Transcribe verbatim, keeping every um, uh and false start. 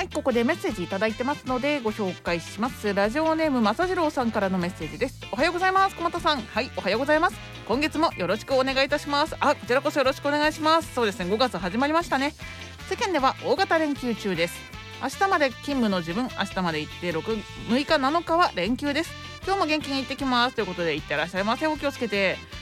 ここでメッセージいただいてますのでご紹介します。ラジオネームまさじろうさんからのメッセージです。おはようございます、小俣さん。はい、おはようございます。今月もよろしくお願いいたします。あ、こちらこそよろしくお願いします。そうですね、ごがつ始まりましたね。世間では大型連休中です。明日まで勤務の自分、明日まで行ってろく、むいか、なのかは連休です。今日も元気に行ってきますということで、行ってらっしゃいませ。お気をつけて。